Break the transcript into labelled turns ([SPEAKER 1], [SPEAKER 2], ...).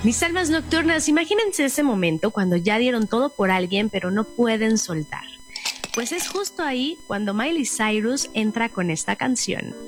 [SPEAKER 1] Mis almas nocturnas, imagínense ese momento cuando ya dieron todo por alguien pero no pueden soltar. Pues es justo ahí cuando Miley Cyrus entra con esta canción.